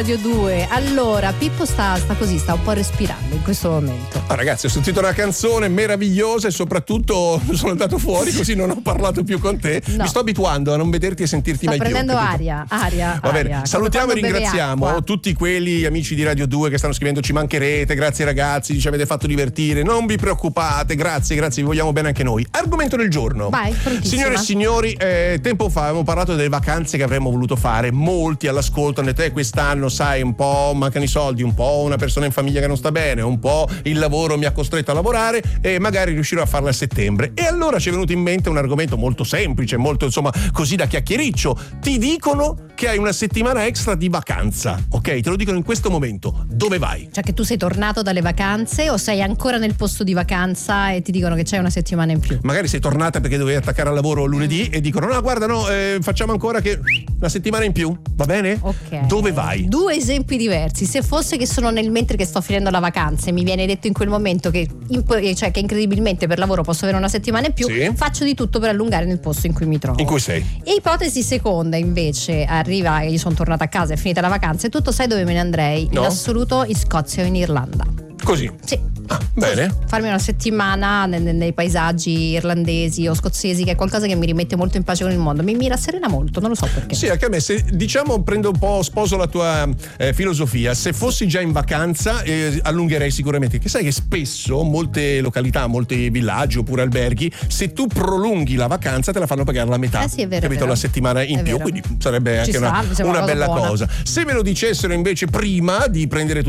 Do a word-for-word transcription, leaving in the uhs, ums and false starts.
Radio due. Allora, Pippo sta, sta così, sta un po' respirando in questo momento. Ah, ragazzi, ho sentito una canzone meravigliosa e soprattutto sono andato fuori così non ho parlato più con te. No. Mi sto abituando a non vederti e sentirti sta mai più. Sta prendendo aria, aria. Va bene, aria. salutiamo e ringraziamo acqua. tutti quelli amici di Radio due che stanno scrivendo ci mancherete, grazie ragazzi, ci avete fatto divertire, non vi preoccupate, grazie, grazie, vi vogliamo bene anche noi. Argomento del giorno. Vai, signore e signori, eh, tempo fa abbiamo parlato delle vacanze che avremmo voluto fare, molti all'ascolto hanno detto eh, quest'anno sai un po' mancano i soldi, un po' una persona in famiglia che non sta bene, un po' il lavoro mi ha costretto a lavorare e magari riuscirò a farla a settembre. E allora ci è venuto in mente un argomento molto semplice, molto insomma così da chiacchiericcio. Ti dicono che hai una settimana extra di vacanza, ok? Te lo dicono in questo momento. Dove vai? Cioè che tu sei tornato dalle vacanze o sei ancora nel posto di vacanza e ti dicono che c'hai una settimana in più? Magari sei tornata perché dovevi attaccare al lavoro lunedì e dicono no guarda no eh, facciamo ancora che una settimana in più, va bene? Ok. Dove vai? Due esempi diversi. Se fosse che sono nel mentre che sto finendo la vacanza e mi viene detto in quel momento che, cioè, che incredibilmente per lavoro posso avere una settimana in più, sì, faccio di tutto per allungare nel posto in cui mi trovo. In cui sei? Ipotesi seconda invece, arriva che io sono tornata a casa, è finita la vacanza e tutto, sai dove me ne andrei? No. In assoluto in Scozia o in Irlanda. Così? Sì. Ah, bene. Farmi una settimana nei, nei paesaggi irlandesi o scozzesi, che è qualcosa che mi rimette molto in pace con il mondo, mi, mi rasserena molto, non lo so perché. Sì, anche a me, se diciamo prendo un po', sposo la tua eh, filosofia, se fossi già in vacanza eh, allungherei sicuramente, che sai che spesso molte località, molti villaggi oppure alberghi, se tu prolunghi la vacanza te la fanno pagare la metà, eh sì, è vero, capito? è vero. La settimana in È più, vero. quindi sarebbe Ci anche sta, una, mi sembra una una cosa bella buona. cosa. Se me lo dicessero invece prima di prendere